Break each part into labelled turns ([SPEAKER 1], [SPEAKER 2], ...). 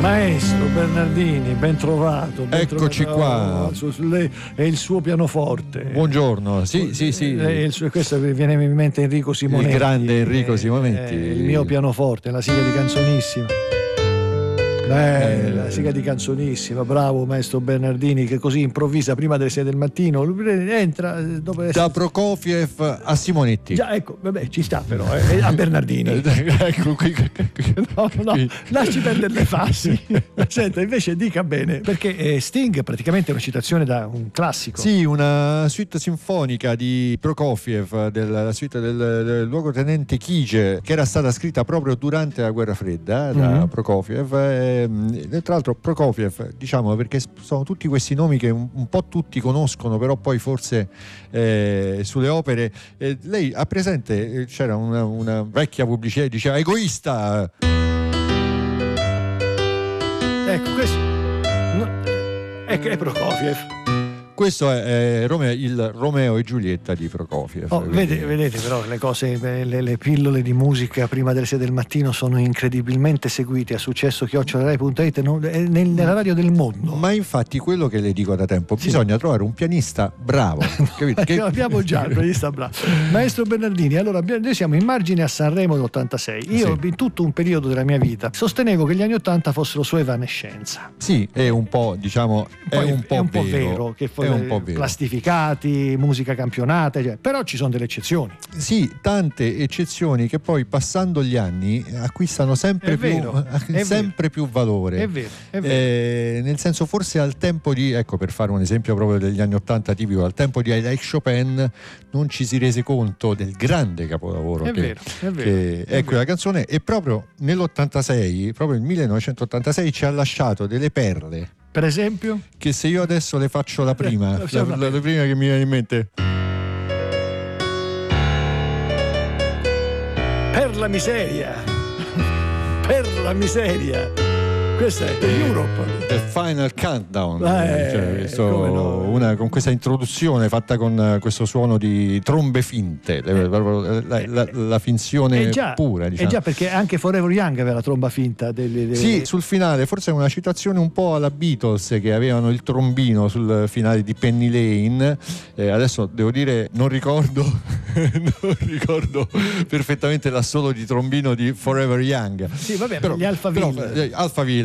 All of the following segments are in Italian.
[SPEAKER 1] Maestro Bernardini, ben trovato.
[SPEAKER 2] Eccoci qua.
[SPEAKER 1] È il suo pianoforte.
[SPEAKER 2] Buongiorno. Sì.
[SPEAKER 1] Questo viene in mente Enrico Simonetti.
[SPEAKER 2] Il grande Enrico Simonetti.
[SPEAKER 1] Il mio pianoforte, la sigla di Canzonissima. La sigla di Canzonissima, bravo maestro Bernardini, che così improvvisa prima delle 6 del mattino, entra dopo
[SPEAKER 2] da Prokofiev a Simonetti.
[SPEAKER 1] Già, ecco, vabbè, ci sta però, a Bernardini.
[SPEAKER 2] Ecco qui.
[SPEAKER 1] No, lasci perdere le fasi. Senta, invece dica bene, perché Sting è praticamente una citazione da un classico.
[SPEAKER 2] Sì, una suite sinfonica di Prokofiev, la suite del luogotenente Kije, che era stata scritta proprio durante la guerra fredda da Prokofiev. Tra l'altro Prokofiev, diciamo, perché sono tutti questi nomi che un po' tutti conoscono, però poi forse sulle opere lei ha presente, c'era una vecchia pubblicità che diceva egoista.
[SPEAKER 1] Ecco, questo è Prokofiev.
[SPEAKER 2] Questo è il Romeo e Giulietta di Prokofiev.
[SPEAKER 1] Vedete però le cose, le pillole di musica prima delle 6 del mattino sono incredibilmente seguite a successo@rai.it nella radio del mondo.
[SPEAKER 2] Ma infatti quello che le dico da tempo, bisogna trovare un pianista bravo.
[SPEAKER 1] Capito? Abbiamo già il pianista bravo. Maestro Bernardini, allora noi siamo in margine a Sanremo d'86. Io in tutto un periodo della mia vita sostenevo che gli anni 80 fossero sua evanescenza.
[SPEAKER 2] Sì, è un po', diciamo, è un po'
[SPEAKER 1] vero che è un po' vero. Plastificati, musica campionata, però ci sono delle eccezioni.
[SPEAKER 2] Sì, tante eccezioni che poi passando gli anni acquistano sempre più valore.
[SPEAKER 1] È vero.
[SPEAKER 2] Nel senso, forse al tempo di, ecco, per fare un esempio proprio degli anni 80 tipico, al tempo di I Like Chopin non ci si rese conto del grande capolavoro che è quella canzone, e proprio nell'86, proprio nel 1986 ci ha lasciato delle perle.
[SPEAKER 1] Per esempio?
[SPEAKER 2] Che se io adesso le faccio la prima, la prima che mi viene in mente.
[SPEAKER 1] Per la miseria. Questa è The Europe.
[SPEAKER 2] The Final Countdown. Con questa introduzione fatta con questo suono di trombe finte, la finzione pura. Diciamo.
[SPEAKER 1] Già, perché anche Forever Young aveva la tromba finta.
[SPEAKER 2] Sì, sul finale, forse è una citazione un po' alla Beatles, che avevano il trombino sul finale di Penny Lane. Adesso devo dire, non ricordo perfettamente l'assolo di trombino di Forever Young.
[SPEAKER 1] Sì, vabbè, però, gli
[SPEAKER 2] Alphaville.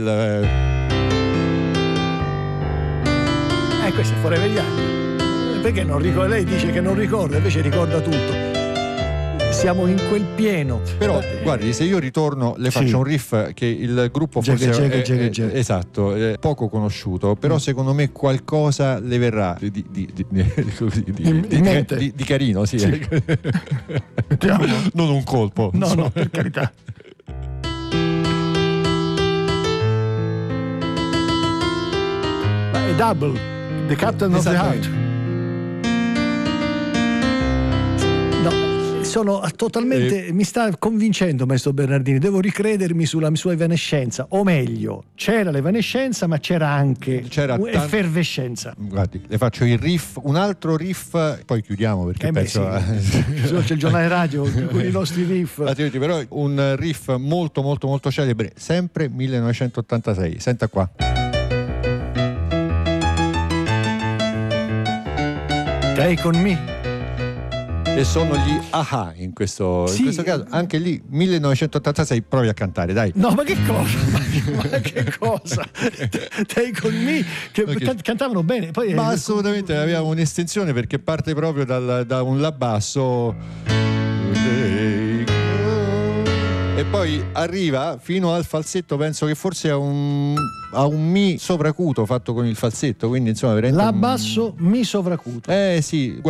[SPEAKER 1] Questo è Forever Young. Perché non ricorda? Lei dice che non ricorda, invece ricorda tutto. Siamo in quel pieno.
[SPEAKER 2] Però guardi, se io ritorno le faccio un riff che il gruppo forse esatto, è poco conosciuto, però secondo me qualcosa le verrà di carino, sì. Non un colpo.
[SPEAKER 1] No, per carità. Ma è Double, The Captain of the Heart. Sono totalmente, mi sta convincendo maestro Bernardini, devo ricredermi sulla sua evanescenza, o meglio, c'era l'evanescenza ma c'era anche effervescenza.
[SPEAKER 2] Guardi, le faccio il riff, un altro riff, poi chiudiamo perché penso
[SPEAKER 1] c'è il giornale radio con i nostri riff.
[SPEAKER 2] Però un riff molto molto molto celebre, sempre 1986, senta qua.
[SPEAKER 1] Take on me.
[SPEAKER 2] E sono gli A-ha in questo caso, anche lì 1986, provi a cantare, dai.
[SPEAKER 1] No, ma che cosa? Ma che cosa? Take on me, che cantavano bene. Poi
[SPEAKER 2] ma assolutamente aveva un'estensione, perché parte proprio da un La basso e poi arriva fino al falsetto, penso che forse a un mi sovracuto fatto con il falsetto, quindi insomma veramente
[SPEAKER 1] La basso mi sovracuto.
[SPEAKER 2] Sì.